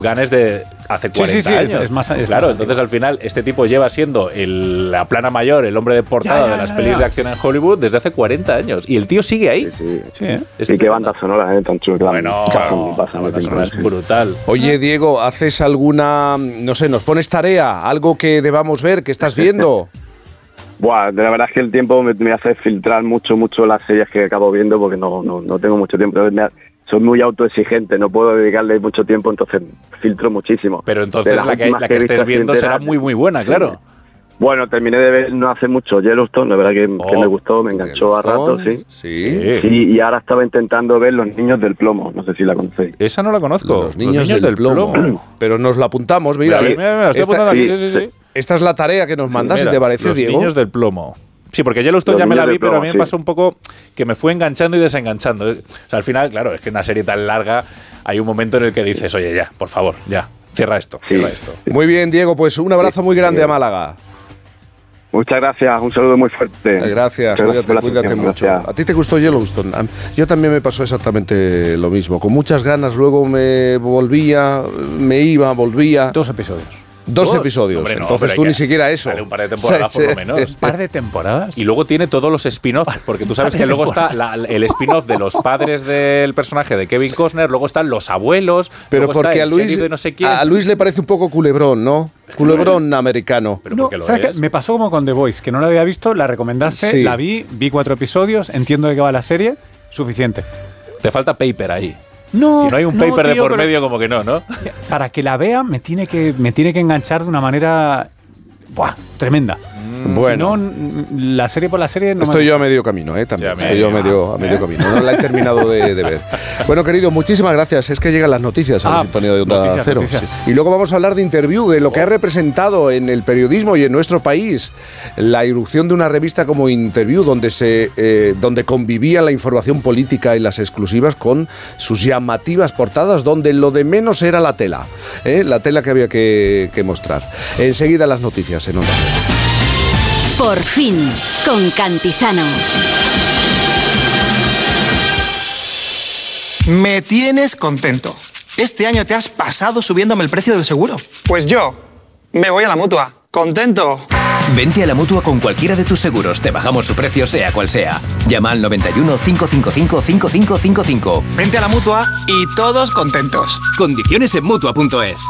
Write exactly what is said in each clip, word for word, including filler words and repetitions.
ganes de hace cuarenta sí, sí, sí, años. Es más, es claro, más entonces al final este tipo lleva siendo el, la plana mayor, el hombre de portada ya, ya, de las ya, pelis ya. de acción en Hollywood desde hace cuarenta años. Y el tío sigue ahí. Sí, sí. Sí, ¿eh? Y qué banda sonora, ¿eh? Tan chula. Bueno, Pasan, pasan la el banda sonora tiempo, es brutal. Oye, Diego, ¿haces alguna, no sé, nos pones tarea, algo que debamos ver, que estás viendo? Buah, la verdad es que el tiempo me, me hace filtrar mucho, mucho las series que acabo viendo porque no, no, no tengo mucho tiempo. Me, soy muy autoexigente, no puedo dedicarle mucho tiempo, entonces filtro muchísimo. Pero entonces las la que, últimas la que he estés visto viendo así será enteras, muy, muy buena, claro. Bueno, terminé de ver no hace mucho Yellowstone, la verdad que, Oh, que me gustó, me enganchó a rato, sí. Sí. Sí. Sí, y ahora estaba intentando ver Los Niños del Plomo, no sé si la conocéis. Esa no la conozco. Los niños, del, plomo. Pero nos la apuntamos, mira. Mira, mira, mira, estoy esta, apuntando aquí, sí, sí, sí. sí. esta es la tarea que nos mandas, Mira, si te parece, Los Diego. Niños del Plomo. Sí, porque Yellowstone Los ya me la Niños vi, del pero a Plomo, mí me sí. pasó un poco que me fue enganchando y desenganchando. O sea, al final, claro, es que una serie tan larga, hay un momento en el que dices, oye, ya, por favor, ya, cierra esto, Sí. cierra esto. Muy bien, Diego, pues un abrazo muy grande a Málaga. Muchas gracias, un saludo muy fuerte. Eh, Gracias, Muchas cuídate, por la cuídate atención, mucho. gracias. ¿A ti te gustó Yellowstone? A- Yo también me pasó exactamente lo mismo. Con muchas ganas, luego me volvía, me iba, volvía. Dos episodios. Dos, Dos. episodios. Hombre, no, Entonces pero tú hay ni que- siquiera eso. Dale un par de temporadas por lo menos. ¿Un par de temporadas? Y luego tiene todos los spin-offs, porque tú sabes que luego está la- el spin-off de los padres del personaje de Kevin Costner, luego están los abuelos, Pero luego está porque a el Luis, sheriff de no sé quién. a Luis le parece un poco culebrón, ¿no? Culebrón americano. Pero No, porque lo ¿sabes es. qué? Me pasó como con The Voice, que no la había visto, la recomendaste, Sí. la vi, vi cuatro episodios, entiendo de qué va la serie, suficiente. Te falta paper ahí. No, Si no hay un no, paper de tío, por pero medio, como que no, ¿no? Para que la vea me tiene que, me tiene que enganchar de una manera buah, tremenda. Bueno. Si no, n- la serie por la serie no Estoy me yo a medio camino, ¿eh? También. Sí, a Estoy yo a medio. medio, a medio ¿Eh? camino. No la he terminado de, de ver. Bueno, querido, muchísimas gracias. Es que llegan las noticias a la Ah, sintonía de Onda noticias, Cero. noticias. Sí. Y luego vamos a hablar de Interview, de lo que ha representado en el periodismo y en nuestro país la irrupción de una revista como Interview, donde, se, eh, donde convivía la información política y las exclusivas con sus llamativas portadas, donde lo de menos era la tela, ¿eh? La tela que había que, que mostrar. Enseguida las noticias en Onda Cero. Por fin, con Cantizano. Me tienes contento. Este año te has pasado subiéndome el precio del seguro. Pues yo me voy a la Mutua. ¡Contento! Vente a la Mutua con cualquiera de tus seguros. Te bajamos su precio sea cual sea. Llama al noventa y uno, cinco cinco cinco, cinco cinco cinco cinco. Vente a la Mutua y todos contentos. Condiciones en Mutua punto es.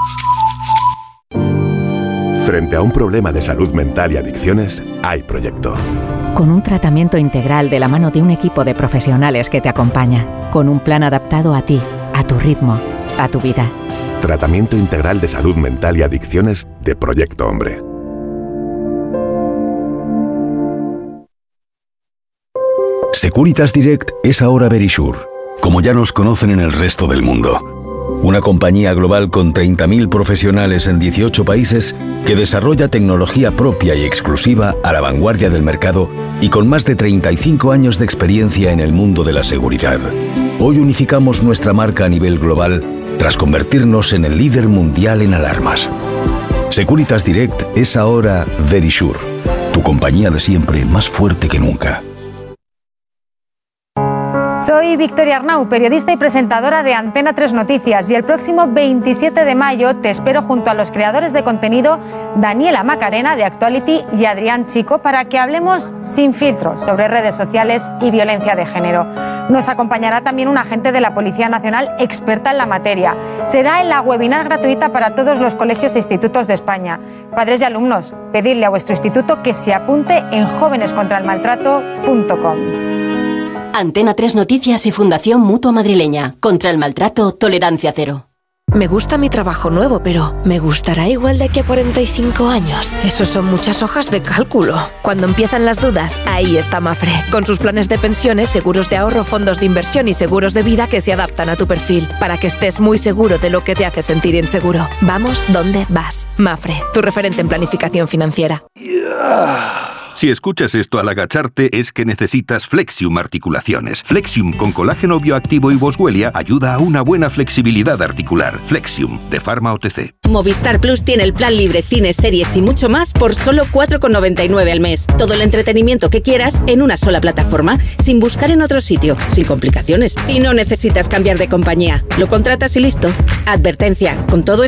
Frente a un problema de salud mental y adicciones, hay proyecto. Con un tratamiento integral de la mano de un equipo de profesionales que te acompaña, con un plan adaptado a ti, a tu ritmo, a tu vida. Tratamiento integral de salud mental y adicciones de Proyecto Hombre. Securitas Direct es ahora Verisure, como ya nos conocen en el resto del mundo. Una compañía global con treinta mil profesionales en dieciocho países que desarrolla tecnología propia y exclusiva a la vanguardia del mercado y con más de treinta y cinco años de experiencia en el mundo de la seguridad. Hoy unificamos nuestra marca a nivel global tras convertirnos en el líder mundial en alarmas. Securitas Direct es ahora Verisure, tu compañía de siempre más fuerte que nunca. Soy Victoria Arnau, periodista y presentadora de Antena tres Noticias, y el próximo veintisiete de mayo te espero junto a los creadores de contenido Daniela Macarena de Actuality y Adrián Chico para que hablemos sin filtros sobre redes sociales y violencia de género. Nos acompañará también un agente de la Policía Nacional experta en la materia. Será en la webinar gratuita para todos los colegios e institutos de España. Padres y alumnos, pedidle a vuestro instituto que se apunte en jóvenes contra el maltrato punto com. Antena tres Noticias y Fundación Mutua Madrileña. Contra el maltrato, tolerancia cero. Me gusta mi trabajo nuevo, pero ¿me gustará igual de aquí a cuarenta y cinco años? Eso son muchas hojas de cálculo. Cuando empiezan las dudas, ahí está Mafre. Con sus planes de pensiones, seguros de ahorro, fondos de inversión y seguros de vida que se adaptan a tu perfil, para que estés muy seguro de lo que te hace sentir inseguro. Vamos donde vas. Mafre, tu referente en planificación financiera. Si escuchas esto al agacharte es que necesitas Flexium Articulaciones. Flexium con colágeno bioactivo y boswellia ayuda a una buena flexibilidad articular. Flexium, de Pharma O T C. Movistar Plus tiene el plan libre, cines, series y mucho más por solo cuatro con noventa y nueve al mes. Todo el entretenimiento que quieras en una sola plataforma, sin buscar en otro sitio, sin complicaciones. Y no necesitas cambiar de compañía. Lo contratas y listo. Advertencia, con todo